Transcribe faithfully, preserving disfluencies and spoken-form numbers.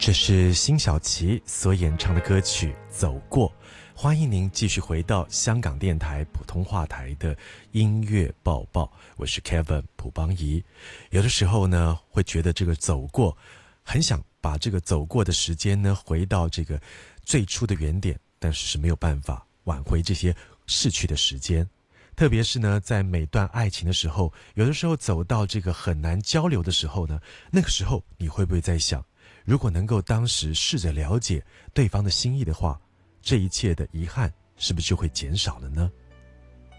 这是辛晓琪所演唱的歌曲《走过》，欢迎您继续回到香港电台普通话台的音乐报报，我是 Kevin 卜邦仪。有的时候呢，会觉得这个走过，很想把这个走过的时间呢，回到这个最初的原点，但是是没有办法挽回这些逝去的时间。特别是呢，在每段爱情的时候，有的时候走到这个很难交流的时候呢，那个时候你会不会在想，如果能够当时试着了解对方的心意的话，这一切的遗憾是不是就会减少了呢？